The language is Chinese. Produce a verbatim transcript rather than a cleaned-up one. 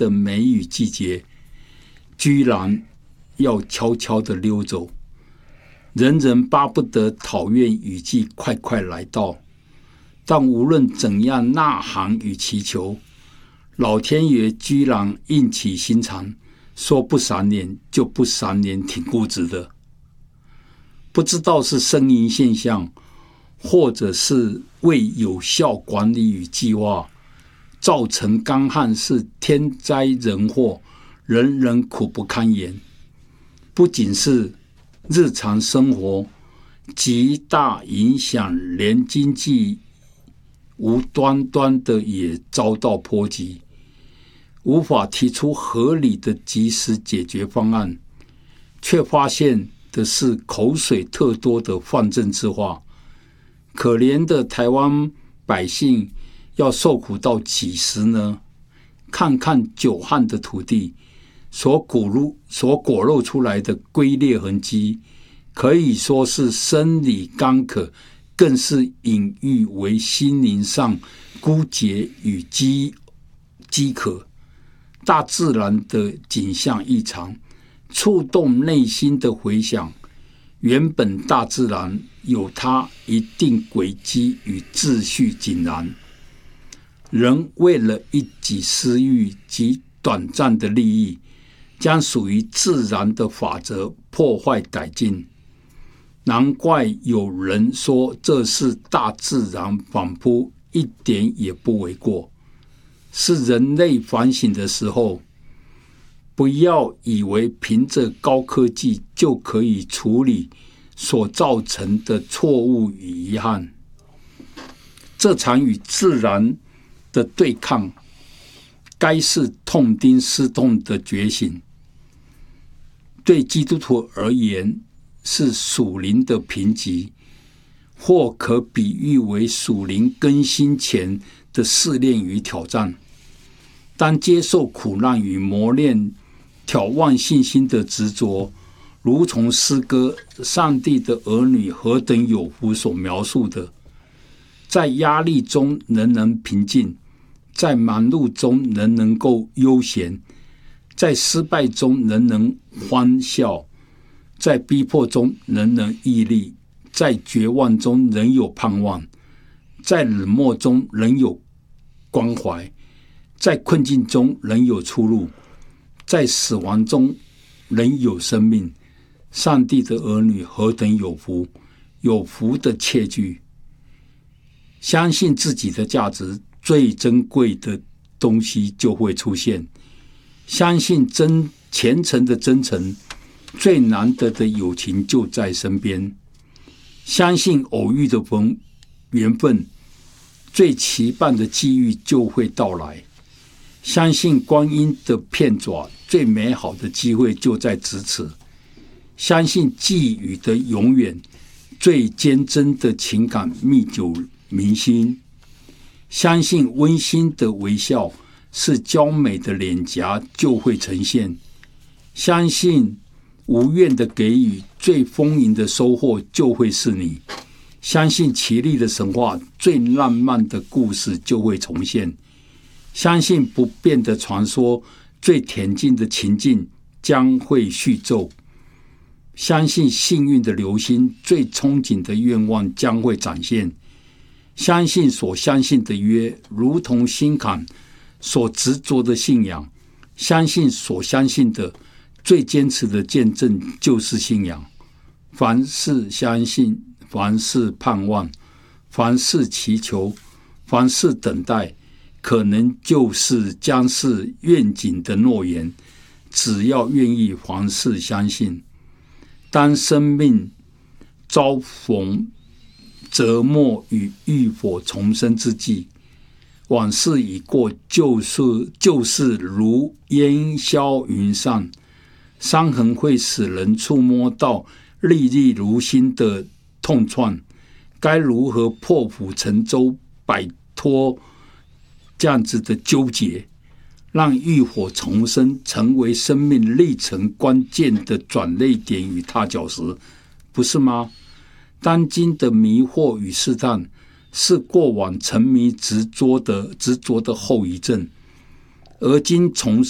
的梅雨季节，居然要悄悄地溜走。人人巴不得讨厌雨季快快来到，但无论怎样呐喊与祈求，老天爷居然硬起心肠，说不赏脸就不赏脸，挺固执的。不知道是声音现象，或者是未有效管理与计划，造成干旱是天灾人祸，人人苦不堪言。不仅是日常生活，极大影响，连经济无端端的也遭到波及，无法提出合理的及时解决方案，却发现的是口水特多的泛政治化。可怜的台湾百姓要受苦到几时呢？看看久旱的土地所果露所果露出来的龟裂痕迹，可以说是生理干渴，更是隐喻为心灵上孤绝与饥饥渴。大自然的景象异常，触动内心的回响。原本大自然有它一定轨迹与秩序井然，人为了一己私欲及短暂的利益，将属于自然的法则破坏殆尽。难怪有人说这是大自然反扑，一点也不为过。是人类反省的时候，不要以为凭着高科技就可以处理所造成的错误与遗憾。这场与自然的对抗，该是痛定思痛的觉醒。对基督徒而言，是属灵的贫瘠，或可比喻为属灵更新前的试炼与挑战。当接受苦难与磨练，眺望信心的执着，如从诗歌上帝的儿女何等有福所描述的，在压力中仍能平静，在忙碌中仍能够悠闲，在失败中仍能欢笑，在逼迫中仍能毅力，在绝望中仍有盼望，在冷漠中仍有关怀，在困境中仍有出路，在死亡中仍有生命。上帝的儿女何等有福！有福的切句，相信自己的价值，最珍贵的东西就会出现。相信真虔诚的真诚，最难得的友情就在身边。相信偶遇的缘分，最期盼的机遇就会到来。相信光阴的片爪，最美好的机会就在咫尺。相信寄语的永远，最坚贞的情感历久弥新。相信温馨的微笑是娇美的脸颊就会呈现。相信无怨的给予，最丰盈的收获就会是你。相信奇丽的神话，最浪漫的故事就会重现。相信不变的传说，最恬静的情境将会续奏。相信幸运的流星，最憧憬的愿望将会展现。相信所相信的约，如同心坎所执着的信仰。相信所相信的，最坚持的见证就是信仰。凡事相信，凡事盼望，凡事祈求，凡事等待，可能就是将是愿景的诺言。只要愿意凡事相信。当生命遭逢折磨与浴火重生之际，往事已过，就是就是如烟消云散。伤痕会使人触摸到历历如新的痛创，该如何破釜沉舟，摆脱这样子的纠结，让浴火重生成为生命历程关键的转捩点与踏脚石，不是吗？当今的迷惑与试探，是过往沉迷执着的执着的后遗症，而今重